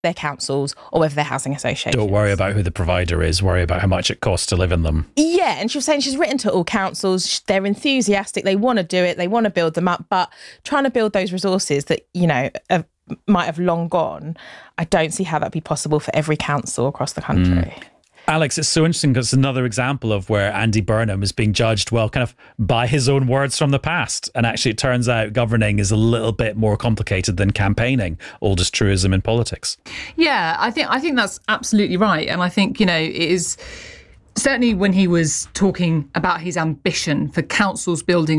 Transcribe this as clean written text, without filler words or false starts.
they're councils or whether they're housing associations. Don't worry about who the provider is, worry about how much it costs to live in them. Yeah, and she was saying she's written to all councils, they're enthusiastic, they want to do it, they want to build them up, but trying to build those resources that, might have long gone, I don't see how that'd be possible for every council across the country. Alex, it's so interesting because it's another example of where Andy Burnham is being judged, well, kind of by his own words from the past. And actually, it turns out governing is a little bit more complicated than campaigning, oldest truism in politics. Yeah, I think that's absolutely right. And I think, it is certainly when he was talking about his ambition for councils building